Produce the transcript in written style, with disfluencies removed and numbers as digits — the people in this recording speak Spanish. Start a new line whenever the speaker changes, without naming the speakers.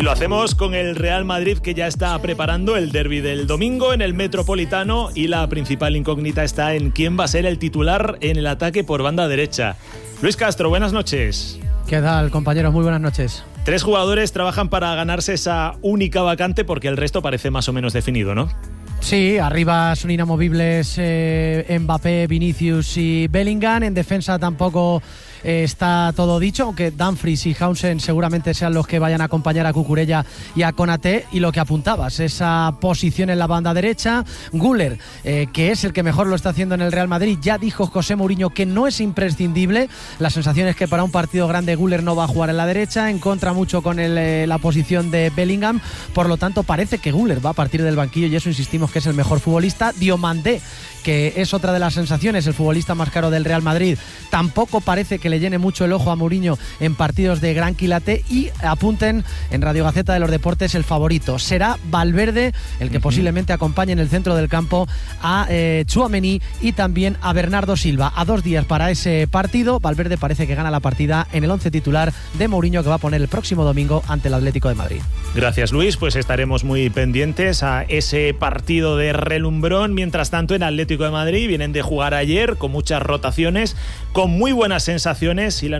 Y lo hacemos con el Real Madrid, que ya está preparando el derbi del domingo en el Metropolitano, y la principal incógnita está en quién va a ser el titular en el ataque por banda derecha. Luis Castro, buenas noches.
¿Qué tal, compañeros? Muy buenas noches.
3 jugadores trabajan para ganarse esa única vacante, porque el resto parece más o menos definido, ¿no?
Sí, arriba son inamovibles Mbappé, Vinicius y Bellingham. En defensa tampoco está todo dicho, aunque Dumfries y Hausen seguramente sean los que vayan a acompañar a Cucurella y a Konaté. Y lo que apuntabas, esa posición en la banda derecha, Güler, que es el que mejor lo está haciendo en el Real Madrid. Ya dijo José Mourinho que no es imprescindible. La sensación es que para un partido grande Güler no va a jugar en la derecha, en contra mucho con la posición de Bellingham. Por lo tanto, parece que Güler va a partir del banquillo, y eso insistimos que es el mejor futbolista. Diomandé, que es otra de las sensaciones, el futbolista más caro del Real Madrid, tampoco parece que le llene mucho el ojo a Mourinho en partidos de gran quilate. Y apunten en Radio Gaceta de los Deportes, el favorito será Valverde, el que posiblemente acompañe en el centro del campo a Tchouaméni y también a Bernardo Silva. A 2 días para ese partido, Valverde parece que gana la partida en el 11 titular de Mourinho, que va a poner el próximo domingo ante el Atlético de Madrid.
Gracias, Luis, pues estaremos muy pendientes a ese partido de relumbrón. Mientras tanto, en Atlético de Madrid vienen de jugar ayer con muchas rotaciones, con muy buenas sensaciones, y la